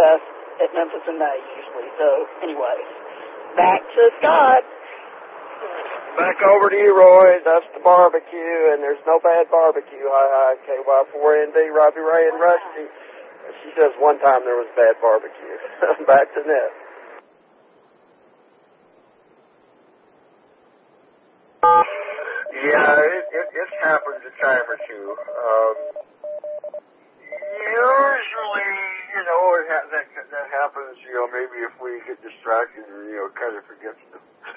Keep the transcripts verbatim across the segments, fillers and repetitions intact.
best at Memphis in May usually. So, anyways, back to Scott. Back over to you, Roy. That's the barbecue, and there's no bad barbecue. Hi, hi, K Y four N D, Robbie Ray, and Rusty. She says one time there was bad barbecue. Back to Ned. Yeah, it, it, it happens a time or two. Um, usually, you know, it ha- that that happens. You know, maybe if we get distracted or you know, kind of forget to.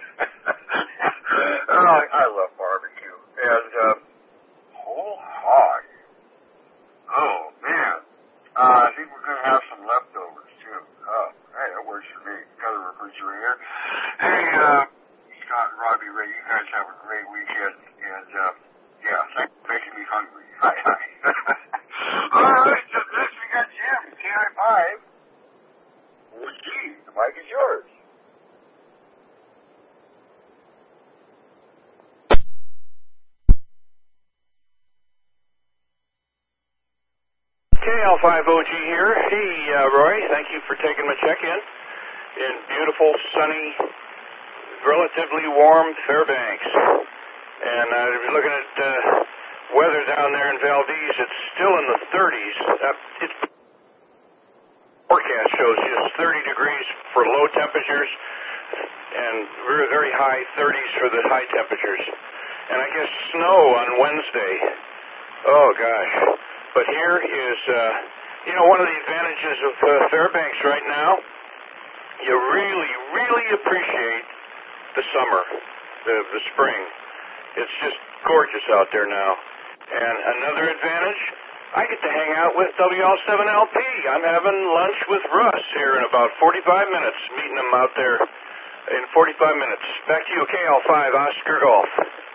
oh, I, I love barbecue and um, whole hog. Oh man, uh, I think we're gonna have some leftovers too. Oh, hey, that works for me. Got a refrigerator. Hey, uh, Scott and Robbie Ray, you guys have a great weekend. And, uh, yeah, thanks for making me hungry. Hi, hi. All right, so next we got Jim, K I five. Well, gee, the mic is yours. K L five O G here. Hey, uh, Roy, thank you for taking my check-in in beautiful, sunny, relatively warm Fairbanks. And I was looking at uh, weather down there in Valdez. It's still in the thirties. Uh, its forecast shows just thirty degrees for low temperatures and very, very high thirties for the high temperatures. And I guess snow on Wednesday. Oh, gosh. But here is, uh, you know, one of the advantages of uh, Fairbanks right now, you really, really appreciate the summer, the, the spring. It's just gorgeous out there now. And another advantage, I get to hang out with W L seven L P. I'm having lunch with Russ here in about forty-five minutes, meeting him out there in forty-five minutes. Back to you, K L five, Oscar Golf.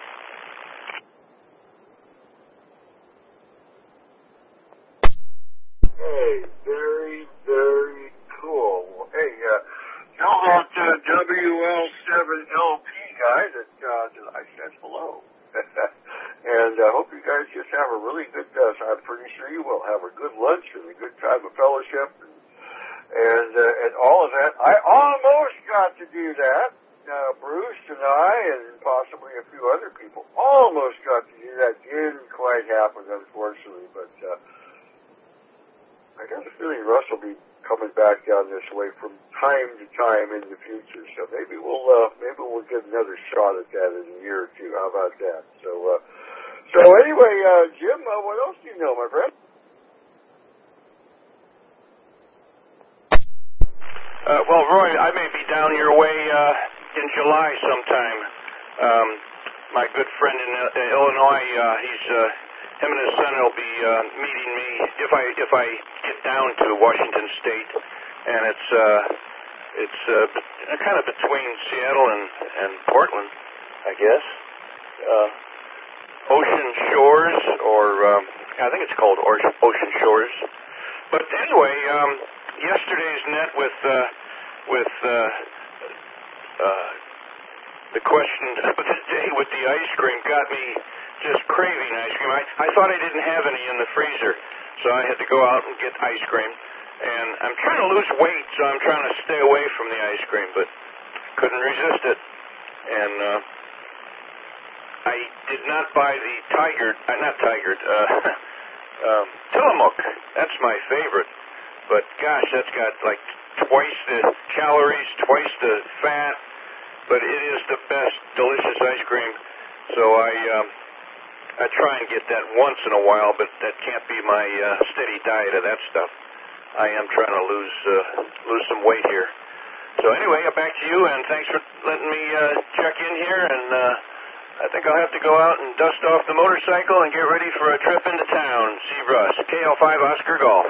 Hey, very, very cool. Hey, uh, tell that uh, W L seven L P guy that, uh, that I said hello. And I uh, hope you guys just have a really good, uh, I'm pretty sure you will have a good lunch and a good time of fellowship and and, uh, and all of that. I almost got to do that. Uh, Bruce and I and possibly a few other people almost got to do that. Didn't quite happen, unfortunately, but uh, I got a feeling Russ will be coming back down this way from time to time in the future. So maybe we'll uh, maybe we'll get another shot at that in a year or two. How about that? So uh, so anyway, uh, Jim, uh, what else do you know, my friend? Uh, well, Roy, I may be down your way uh, in July sometime. Um, my good friend in uh, Illinois, uh, he's uh, him and his son will be uh, meeting me if I if I get down to Washington State, and it's uh, it's uh, kind of between Seattle and, and Portland, I guess. Uh, Ocean Shores, or um, I think it's called Ocean Shores. But anyway, um, yesterday's net with uh, with uh, uh, the question of the day with the ice cream got me just craving ice cream. I, I thought I didn't have any in the freezer, so I had to go out and get ice cream. And I'm trying to lose weight, so I'm trying to stay away from the ice cream, but couldn't resist it. And uh, I did not buy the Tiger, uh, not Tiger, uh, um, Tillamook. That's my favorite. But gosh, that's got like twice the calories, twice the fat, but it is the best delicious ice cream. So I um, I try and get that once in a while, but that can't be my uh, steady diet of that stuff. I am trying to lose uh, lose some weight here. So anyway, back to you, and thanks for letting me uh, check in here. And uh, I think I'll have to go out and dust off the motorcycle and get ready for a trip into town. See Russ. K L five Oscar Golf.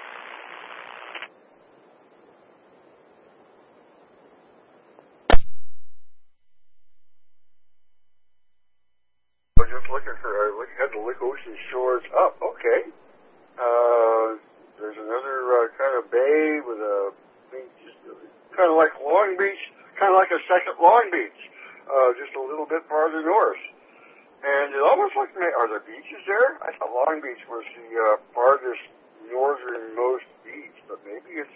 I'm just looking for, I look, had to look Ocean Shores up. Okay. Uh, there's another uh, kind of bay with a beach, kind of like Long Beach, kind of like a second Long Beach, uh, just a little bit farther north. And it almost looked, are there beaches there? I thought Long Beach was the uh, farthest northernmost beach, but maybe it's